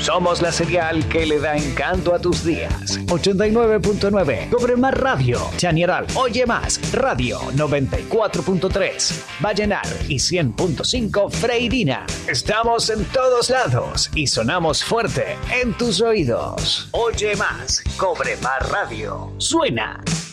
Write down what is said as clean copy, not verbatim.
Somos la serial que le da encanto a tus días. 89.9 Cobre Más Radio. Chañaral Oye Más Radio. 94.3 Vallenar y 100.5 Freirina. Estamos en todos lados y sonamos fuerte en tus oídos. Oye Más Cobre Más Radio. Suena